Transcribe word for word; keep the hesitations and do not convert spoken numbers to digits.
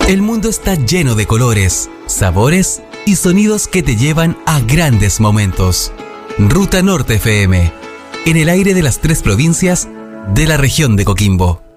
El mundo está lleno de colores, sabores y sonidos que te llevan a grandes momentos. Ruta Norte F M, en el aire de las tres provincias de la región de Coquimbo.